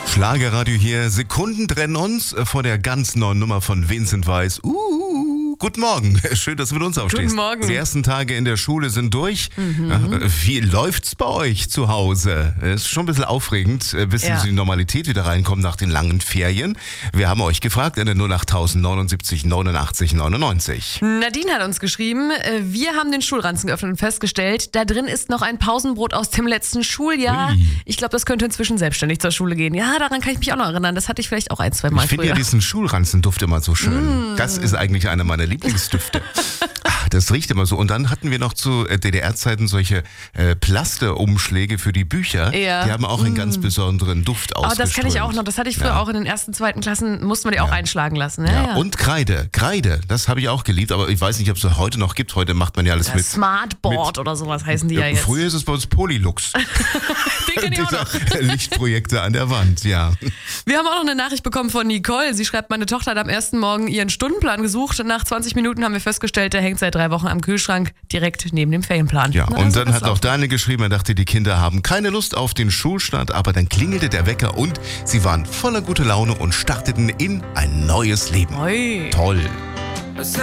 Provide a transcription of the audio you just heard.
Schlagerradio hier. Sekunden trennen uns vor der ganz neuen Nummer von Vincent Weiss. Guten Morgen. Schön, dass du mit uns aufstehst. Guten Morgen. Die ersten Tage in der Schule sind durch. Wie läuft's bei euch zu Hause? Es ist schon ein bisschen aufregend, bis in die Normalität wieder reinkommt nach den langen Ferien. Wir haben euch gefragt in der 08000 79 89 99. Nadine hat uns geschrieben, wir haben den Schulranzen geöffnet und festgestellt, da drin ist noch ein Pausenbrot aus dem letzten Schuljahr. Ui. Ich glaube, das könnte inzwischen selbstständig zur Schule gehen. Ja, daran kann ich mich auch noch erinnern. Das hatte ich vielleicht auch ein, zwei Mal Ich finde ja diesen Schulranzenduft immer so schön. Das ist eigentlich einer meiner Lieblingsdüfte. Das riecht immer so. Und dann hatten wir noch zu DDR-Zeiten solche Plasterumschläge für die Bücher. Ja. Die haben auch einen ganz besonderen Duft ausgeströmt. Das kenne ich auch noch. Das hatte ich früher auch in den ersten, zweiten Klassen, musste man die auch einschlagen lassen. Ja. Und Kreide, das habe ich auch geliebt, aber ich weiß nicht, ob es heute noch gibt. Heute macht man ja alles mit Smartboard oder sowas heißen die ja jetzt. Früher ist es bei uns Polylux. Den kenn ich auch noch. Lichtprojekte an der Wand, ja. Wir haben auch noch eine Nachricht bekommen von Nicole. Sie schreibt, meine Tochter hat am ersten Morgen ihren Stundenplan gesucht. Nach 20 Minuten haben wir festgestellt, der hängt seit 3 Wochen am Kühlschrank, direkt neben dem Ferienplan. Ja, und dann hat auch Daniel geschrieben, er dachte, die Kinder haben keine Lust auf den Schulstart, aber dann klingelte der Wecker und sie waren voller guter Laune und starteten in ein neues Leben. Oi. Toll.